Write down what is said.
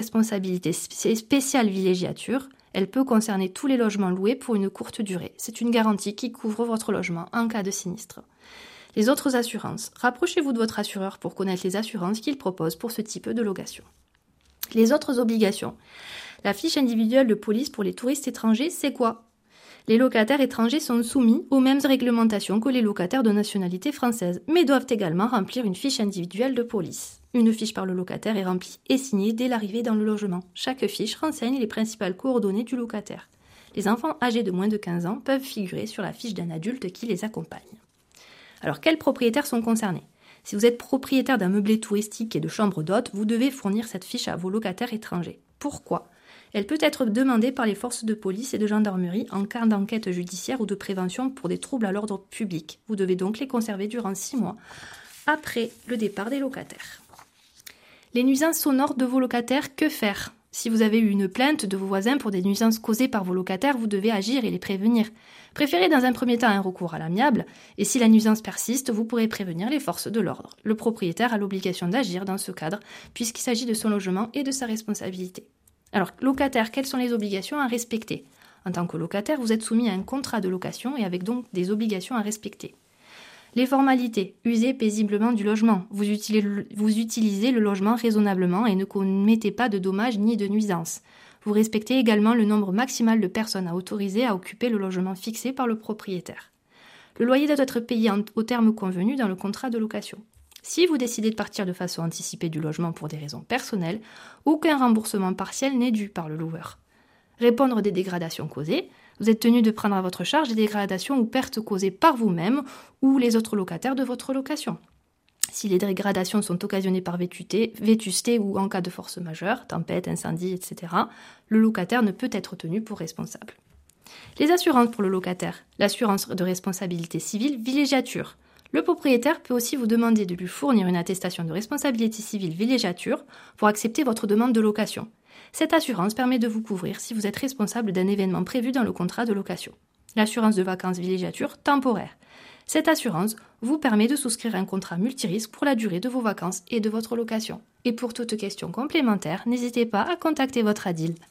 responsabilité spéciale villégiature, elle peut concerner tous les logements loués pour une courte durée. C'est une garantie qui couvre votre logement en cas de sinistre. Les autres assurances. Rapprochez-vous de votre assureur pour connaître les assurances qu'il propose pour ce type de location. Les autres obligations. La fiche individuelle de police pour les touristes étrangers, c'est quoi ? Les locataires étrangers sont soumis aux mêmes réglementations que les locataires de nationalité française, mais doivent également remplir une fiche individuelle de police. Une fiche par le locataire est remplie et signée dès l'arrivée dans le logement. Chaque fiche renseigne les principales coordonnées du locataire. Les enfants âgés de moins de 15 ans peuvent figurer sur la fiche d'un adulte qui les accompagne. Alors, quels propriétaires sont concernés ? Si vous êtes propriétaire d'un meublé touristique et de chambres d'hôtes, vous devez fournir cette fiche à vos locataires étrangers. Pourquoi ? Elle peut être demandée par les forces de police et de gendarmerie en cas d'enquête judiciaire ou de prévention pour des troubles à l'ordre public. Vous devez donc les conserver durant 6 mois après le départ des locataires. Les nuisances sonores de vos locataires, que faire ? Si vous avez eu une plainte de vos voisins pour des nuisances causées par vos locataires, vous devez agir et les prévenir. Préférez dans un premier temps un recours à l'amiable, et si la nuisance persiste, vous pourrez prévenir les forces de l'ordre. Le propriétaire a l'obligation d'agir dans ce cadre, puisqu'il s'agit de son logement et de sa responsabilité. Alors, locataire, quelles sont les obligations à respecter ? En tant que locataire, vous êtes soumis à un contrat de location et avec donc des obligations à respecter. Les formalités. Usez paisiblement du logement. Vous utilisez le logement raisonnablement et ne commettez pas de dommages ni de nuisances. Vous respectez également le nombre maximal de personnes à autoriser à occuper le logement fixé par le propriétaire. Le loyer doit être payé au terme convenu dans le contrat de location. Si vous décidez de partir de façon anticipée du logement pour des raisons personnelles, aucun remboursement partiel n'est dû par le loueur. Répondre des dégradations causées. Vous êtes tenu de prendre à votre charge des dégradations ou pertes causées par vous-même ou les autres locataires de votre location. Si les dégradations sont occasionnées par vétusté ou en cas de force majeure, tempête, incendie, etc., le locataire ne peut être tenu pour responsable. Les assurances pour le locataire. L'assurance de responsabilité civile villégiature. Le propriétaire peut aussi vous demander de lui fournir une attestation de responsabilité civile villégiature pour accepter votre demande de location. Cette assurance permet de vous couvrir si vous êtes responsable d'un événement prévu dans le contrat de location. L'assurance de vacances villégiature temporaire. Cette assurance vous permet de souscrire un contrat multirisque pour la durée de vos vacances et de votre location. Et pour toute question complémentaire, n'hésitez pas à contacter votre ADIL.